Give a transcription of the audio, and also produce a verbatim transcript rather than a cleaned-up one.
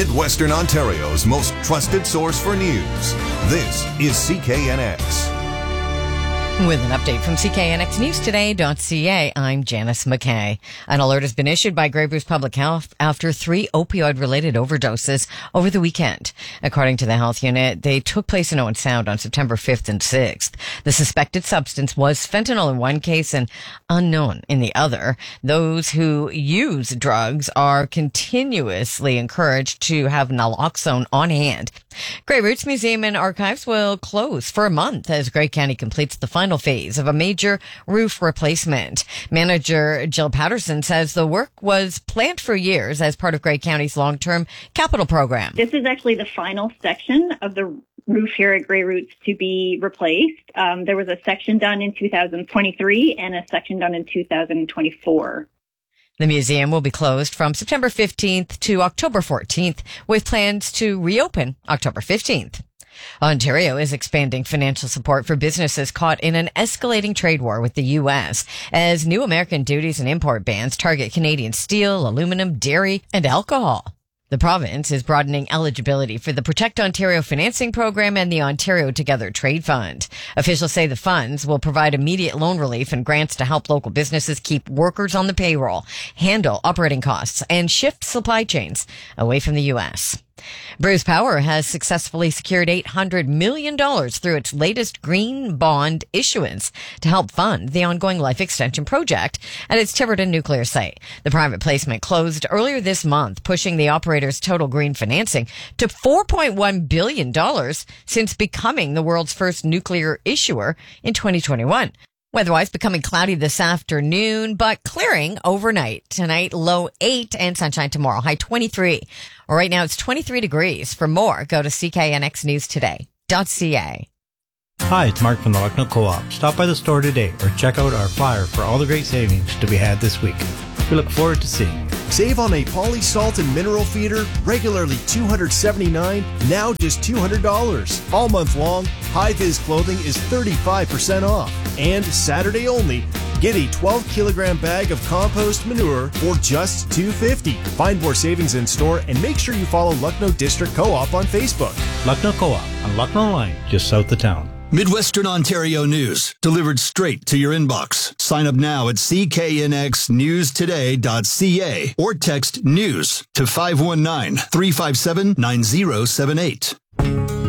Midwestern Ontario's most trusted source for news. This is C K N X. With an update from C K N X News Today dot C A, I'm Janice McKay. An alert has been issued by Grey Bruce Public Health after three opioid-related overdoses over the weekend. According to the health unit, they took place in Owen Sound on September fifth and sixth. The suspected substance was fentanyl in one case and unknown in the other. Those who use drugs are continuously encouraged to have naloxone on hand. Grey Roots Museum and Archives will close for a month as Grey County completes the final phase of a major roof replacement. Manager Jill Patterson says the work was planned for years as part of Grey County's long-term capital program. This is actually the final section of the roof here at Grey Roots to be replaced. Um, there was a section done in two thousand twenty-three and a section done in two thousand twenty-four. The museum will be closed from September fifteenth to October fourteenth, with plans to reopen October fifteenth. Ontario is expanding financial support for businesses caught in an escalating trade war with the U S as new American duties and import bans target Canadian steel, aluminum, dairy, and alcohol. The province is broadening eligibility for the Protect Ontario Financing Program and the Ontario Together Trade Fund. Officials say the funds will provide immediate loan relief and grants to help local businesses keep workers on the payroll, handle operating costs, and shift supply chains away from the U S. Bruce Power has successfully secured eight hundred million dollars through its latest green bond issuance to help fund the ongoing life extension project at its Tiverton nuclear site. The private placement closed earlier this month, pushing the operator's total green financing to four point one billion dollars since becoming the world's first nuclear issuer in twenty twenty-one. Weather-wise, becoming cloudy this afternoon, but clearing overnight. Tonight, low eight and sunshine tomorrow, high twenty-three. Right now, it's twenty-three degrees. For more, go to C K N X News Today dot C A. Hi, it's Mark from the Lucknow Co-op. Stop by the store today or check out our flyer for all the great savings to be had this week. We look forward to seeing you. Save on a Polysalt and mineral feeder, regularly two hundred seventy-nine dollars, now just two hundred dollars. All month long, High-Vis clothing is thirty-five percent off. And Saturday only, get a twelve kilogram bag of compost manure for just two dollars and fifty cents. Find more savings in store and make sure you follow Lucknow District Co-op on Facebook. Lucknow Co-op on Lucknow Line, just south of town. Midwestern Ontario news, delivered straight to your inbox. Sign up now at C K N X News Today dot C A or text NEWS to five one nine, three five seven, nine zero seven eight.